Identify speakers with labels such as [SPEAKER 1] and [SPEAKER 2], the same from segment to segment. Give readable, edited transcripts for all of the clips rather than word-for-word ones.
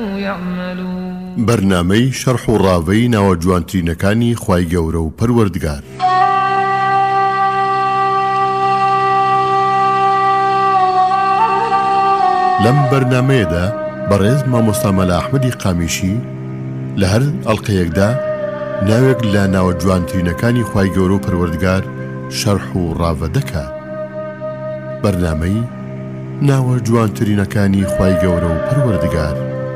[SPEAKER 1] يعملون
[SPEAKER 2] بەرنامەی شەرح و ڕاوەی ناوە جوانترینەکانی خوای گەورە و پەروەردگار. لەم بەرنامەیەدا بەڕێز مامۆستا مەلا ئەحمەدی قامیشی لە هەر ئەڵقەیەکدا ناوێک لە ناوە جوانترینەکانی خوای گەورە و پەروەردگار شەرح و ڕاوە دەکات. بەرنامەی ناوە جوانترینەکانی خوای گەورە و پەروەردگار.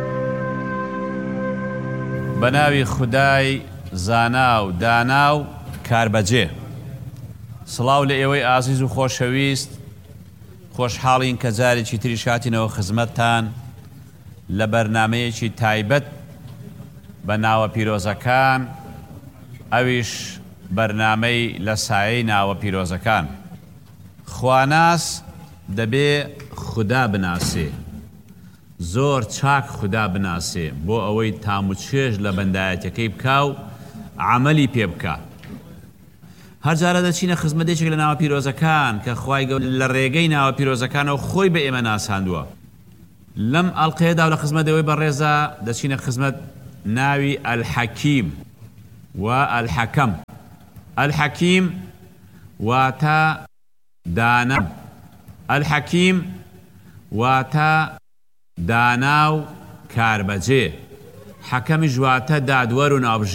[SPEAKER 3] بەناوی خودای زانا و دانا و کاربەجێ. سڵاو لە ئێوەی ئازیز و خۆشەویست، خۆشحاڵین کە جارێکی تریش هاتینەوە خزمەتتان لە بەرنامەیەکی تایبەت بە ناوە پیرۆزەکان، ئەویش بەرنامەی لە سایەی ناوە پیرۆزەکان. خواناس دەبێ خوددا بناسێ، زۆر چاک خوددا بناسێ بۆ ئەوەی تاموچێژ لە بەندایەتەکەی بکا و عملی پێ بکە. هەر جارە دەچینە خزمەتێکێک لە ناوە پیرۆزەکان کە خوای گەورە لە ڕێگەی ناوە پیرۆزەکانەوە خۆی بە ئێمە ناساندووە. لەم ئەڵقەیەدا لە خزمەتەوەی بەڕێزە دەچینە خزمەت ناوی ئەلحەکیم و ئەلحەکەم. ئەلحەکیم واتە دانا، ئەلحەکیم واتە دانا و کاربەجێ، حەکەمیش واتە دادوەر و ناوبژی.